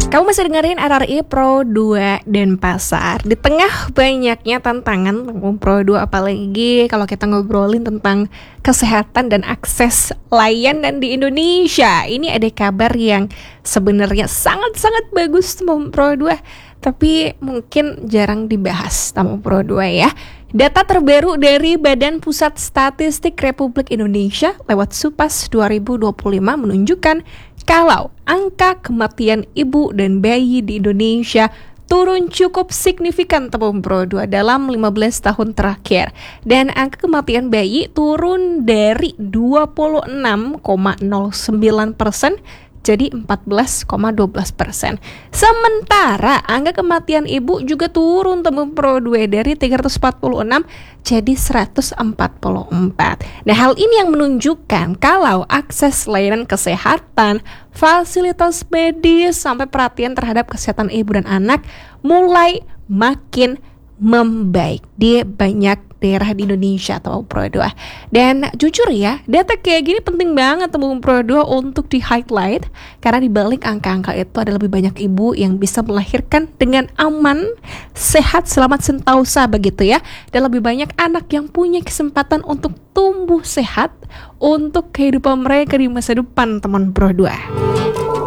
Kamu masih dengerin RRI Pro 2 Denpasar. Di tengah banyaknya tantangan Pro 2, apalagi kalau kita ngobrolin tentang kesehatan dan akses layanan di Indonesia, ini ada kabar yang sebenarnya sangat-sangat bagus Pro 2, tapi mungkin jarang dibahas Pro 2 ya. Data terbaru dari Badan Pusat Statistik Republik Indonesia lewat Supas 2025 menunjukkan kalau angka kematian ibu dan bayi di Indonesia turun cukup signifikan Pro 2 dalam 15 tahun terakhir. Dan angka kematian bayi turun dari 26,09% jadi 14,12%. Sementara angka kematian ibu juga turun Pro 2 dari 346 jadi 144. Nah, hal ini yang menunjukkan kalau akses layanan kesehatan, fasilitas medis sampai perhatian terhadap kesehatan ibu dan anak mulai makin membaik di banyak daerah di Indonesia Pro 2. Dan jujur ya, data kayak gini penting banget Pro 2 untuk di-highlight, karena di balik angka-angka itu ada lebih banyak ibu yang bisa melahirkan dengan aman, sehat, selamat sentosa begitu ya. Dan lebih banyak anak yang punya kesempatan untuk tumbuh sehat untuk kehidupan mereka di masa depan Pro 2.